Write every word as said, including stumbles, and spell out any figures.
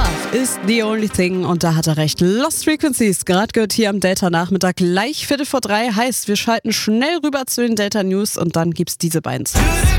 Love is the only thing. Und da hat er recht. Lost Frequencies, gerade gehört hier am Delta-Nachmittag gleich Viertel vor drei. Heißt, wir schalten schnell rüber zu den Delta News und dann gibt's diese beiden Songs.